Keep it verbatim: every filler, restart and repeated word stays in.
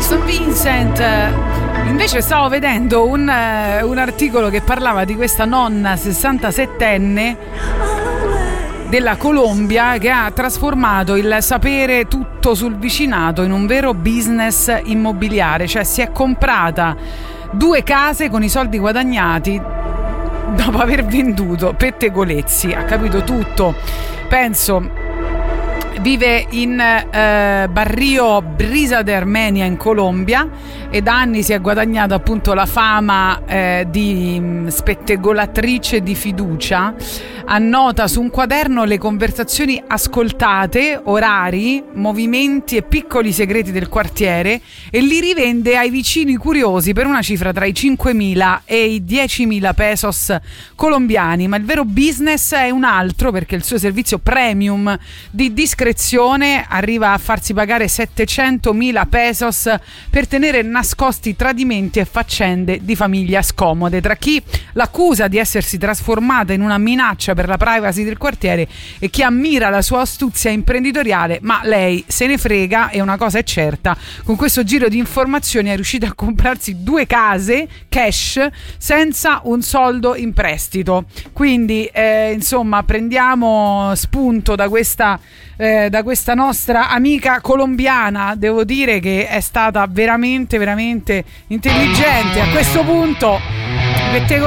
Saint Vincent. Invece stavo vedendo un, uh, un articolo che parlava di questa nonna sessantasettenne della Colombia che ha trasformato il sapere tutto sul vicinato in un vero business immobiliare, cioè si è comprata due case con i soldi guadagnati dopo aver venduto pettegolezzi, ha capito tutto. Penso vive in eh, Barrio Brisa de Armenia in Colombia e da anni si è guadagnata appunto la fama eh, di mh, spettegolatrice di fiducia. Annota su un quaderno le conversazioni ascoltate, orari, movimenti e piccoli segreti del quartiere e li rivende ai vicini curiosi per una cifra tra i cinquemila e i diecimila pesos colombiani. Ma il vero business è un altro, perché il suo servizio premium di discrezione arriva a farsi pagare settecentomila pesos per tenere nascosti tradimenti e faccende di famiglia scomode. Tra chi l'accusa di essersi trasformata in una minaccia per la privacy del quartiere e chi ammira la sua astuzia imprenditoriale, ma lei se ne frega e una cosa è certa: con questo giro di informazioni è riuscita a comprarsi due case cash senza un soldo in prestito. Quindi eh, insomma prendiamo spunto da questa eh, da questa nostra amica colombiana. Devo dire che è stata veramente veramente intelligente. A questo punto